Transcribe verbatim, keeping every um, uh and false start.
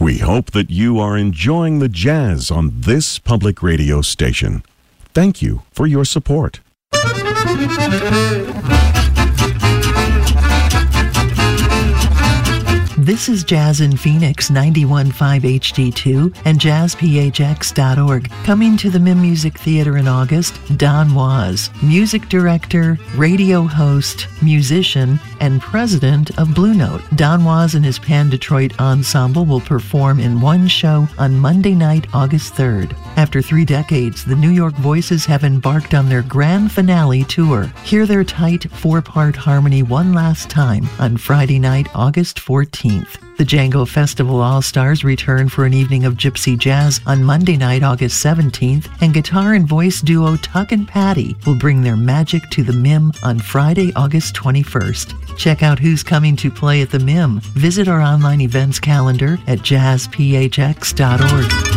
We hope that you are enjoying the jazz on this public radio station. Thank you for your support. This is Jazz in Phoenix, ninety-one point five H D two and jazz p h x dot org. Coming to the M I M Music Theater in August, Don Was, music director, radio host, musician, and president of Blue Note. Don Was and his Pan Detroit Ensemble will perform in one show on Monday night, August third. After three decades, the New York Voices have embarked on their grand finale tour. Hear their tight four-part harmony one last time on Friday night, August fourteenth. The Django Festival All-Stars return for an evening of gypsy jazz on Monday night, August seventeenth, and guitar and voice duo Tuck and Patty will bring their magic to the M I M on Friday, August twenty-first. Check out who's coming to play at the M I M. Visit our online events calendar at jazz p h x dot org.